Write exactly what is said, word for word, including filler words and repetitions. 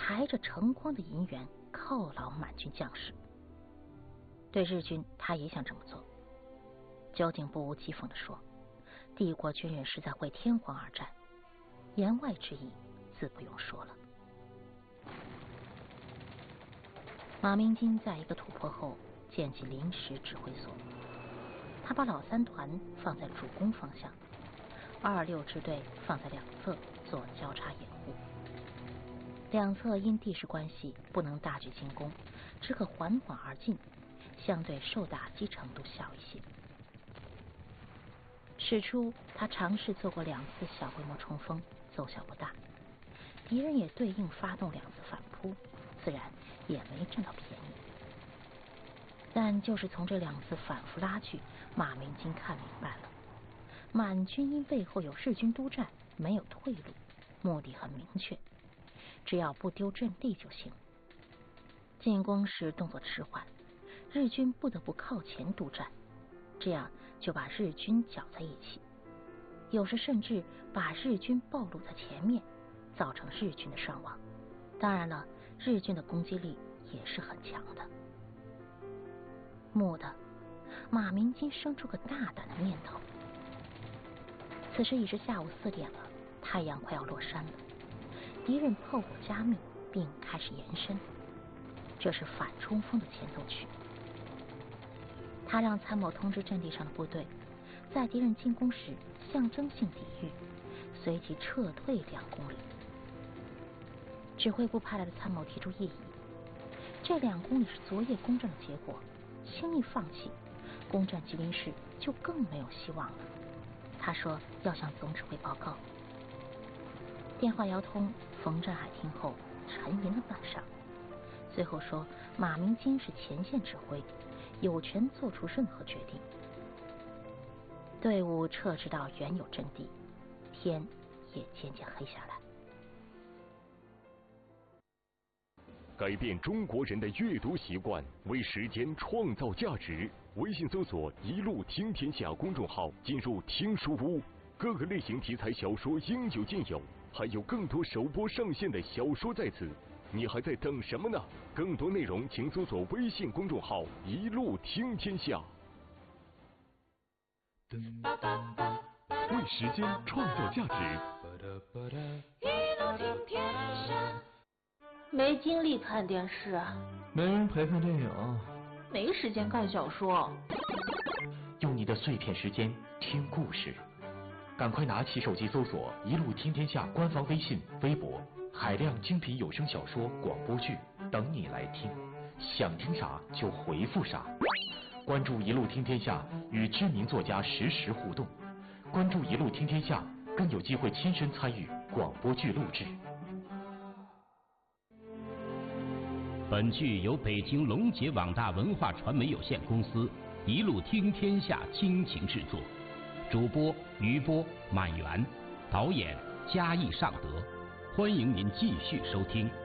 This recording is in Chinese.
抬着成筐的银元犒劳满军将士。对日军，他也想这么做。酒井不无讥讽地说：“帝国军人是在为天皇而战。”言外之意自不用说了。马鸣金在一个土坡后建起临时指挥所，他把老三团放在主攻方向，二六支队放在两侧做交叉掩护。两侧因地势关系不能大举进攻，只可缓缓而进，相对受打击程度小一些。始初他尝试做过两次小规模冲锋，奏效不大，敌人也对应发动两次反扑，自然也没占到便宜。但就是从这两次反复拉锯，马鸣金看明白了，满军因背后有日军督战，没有退路，目的很明确，只要不丢阵地就行。进攻时动作迟缓，日军不得不靠前督战，这样就把日军搅在一起，有时甚至把日军暴露在前面，造成日军的伤亡。当然了，日军的攻击力也是很强的。蓦地，马鸣金生出个大胆的念头。此时已是下午四点了，太阳快要落山了，敌人炮火加密并开始延伸，这是反冲锋的前奏曲。他让参谋通知阵地上的部队，在敌人进攻时象征性抵御，随即撤退两公里。指挥部派来的参谋提出异议，这两公里是昨夜攻占的结果，轻易放弃，攻占吉林市就更没有希望了。他说要向总指挥报告。电话摇通，冯占海听后沉吟了半晌，最后说马鸣金是前线指挥，有权做出任何决定。队伍撤至到原有阵地，天也渐渐黑下来。 改变中国人的阅读习惯，为时间创造价值。微信搜索“一路听天下”公众号，进入听书屋，各个类型题材小说应有尽有，还有更多首播上线的小说在此。你还在等什么呢？更多内容请搜索微信公众号“一路听天下”。为时间创造价值。 一路听天下。没精力看电视， 没人陪看电影， 没时间看小说。 用你的碎片时间听故事，赶快拿起手机搜索“一路听天下”官方微信、微博，海量精品有声小说、广播剧等你来听，想听啥就回复啥。关注“一路听天下”，与知名作家实时互动。关注“一路听天下”，更有机会亲身参与广播剧录制。 本剧由北京龙杰网大文化传媒有限公司一路听天下倾情制作，主播余波、满园，导演嘉义尚德。欢迎您继续收听。